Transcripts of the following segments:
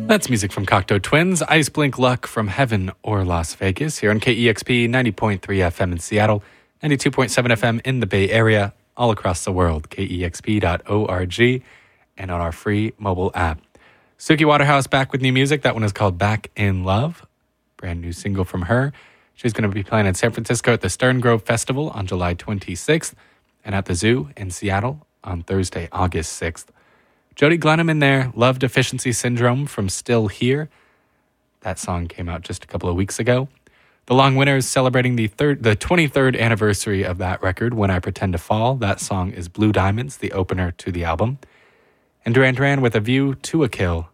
That's music from Cocteau Twins, Ice Blink Luck from Heaven or Las Vegas, here on KEXP 90.3 FM in Seattle, 92.7 FM in the Bay Area, all across the world, kexp.org, and on our free mobile app. Suki Waterhouse back with new music. That one is called Back in Love, brand new single from her. She's going to be playing in San Francisco at the Stern Grove Festival on July 26th, and at the Zoo in Seattle on Thursday, August 6th. Jody Glenham in there, Love Deficiency Syndrome from Still Here. That song came out just a couple of weeks ago. The Long Winter is celebrating the 23rd anniversary of that record, When I Pretend to Fall. That song is Blue Diamonds, the opener to the album. And Duran Duran with A View to a Kill,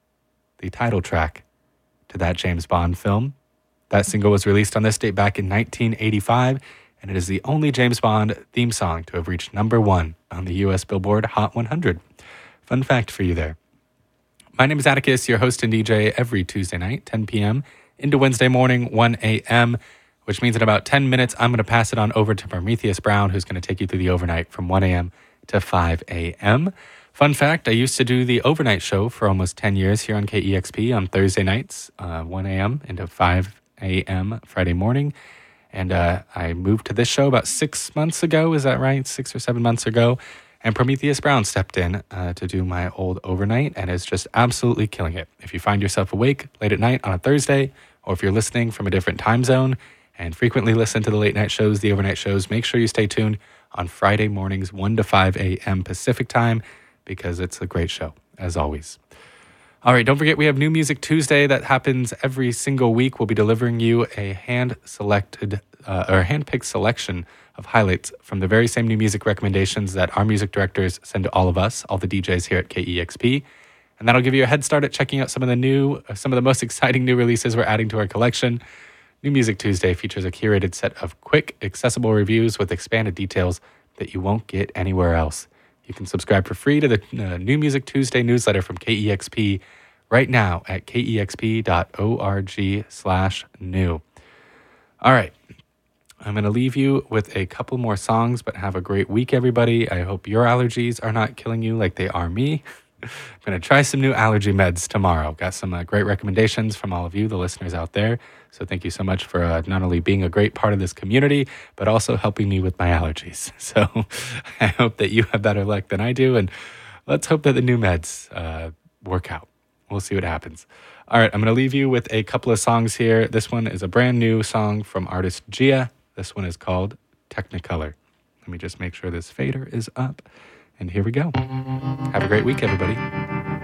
the title track to that James Bond film. That single was released on this date back in 1985, and it is the only James Bond theme song to have reached number 1 on the U.S. Billboard Hot 100. Fun fact for you there. My name is Atticus, your host and DJ every Tuesday night, 10 p.m. into Wednesday morning, 1 a.m., which means in about 10 minutes, I'm going to pass it on over to Prometheus Brown, who's going to take you through the overnight from 1 a.m. to 5 a.m. Fun fact, I used to do the overnight show for almost 10 years here on KEXP on Thursday nights, 1 a.m. into 5 a.m. Friday morning. And I moved to this show about 6 months ago. Is that right? 6 or 7 months ago. And Prometheus Brown stepped in to do my old overnight and is just absolutely killing it. If you find yourself awake late at night on a Thursday, or if you're listening from a different time zone and frequently listen to the late night shows, the overnight shows, make sure you stay tuned on Friday mornings, 1 to 5 a.m. Pacific time, because it's a great show, as always. All right, don't forget we have New Music Tuesday that happens every single week. We'll be delivering you a hand-picked selection of highlights from the very same new music recommendations that our music directors send to all of us, all the DJs here at KEXP. And that'll give you a head start at checking out some of the most exciting new releases we're adding to our collection. New Music Tuesday features a curated set of quick, accessible reviews with expanded details that you won't get anywhere else. You can subscribe for free to the New Music Tuesday newsletter from KEXP right now at kexp.org/new. All right. I'm going to leave you with a couple more songs, but have a great week, everybody. I hope your allergies are not killing you like they are me. I'm going to try some new allergy meds tomorrow. Got some great recommendations from all of you, the listeners out there. So thank you so much for not only being a great part of this community, but also helping me with my allergies. So I hope that you have better luck than I do. And let's hope that the new meds work out. We'll see what happens. All right, I'm going to leave you with a couple of songs here. This one is a brand new song from artist Gia. This one is called Technicolor. Let me just make sure this fader is up. And here we go. Have a great week, everybody.